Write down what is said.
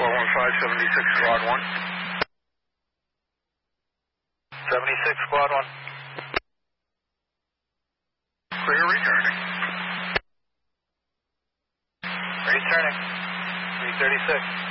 415, 76 Squad 1. 76 Squad 1. Clear returning. Returning. 336.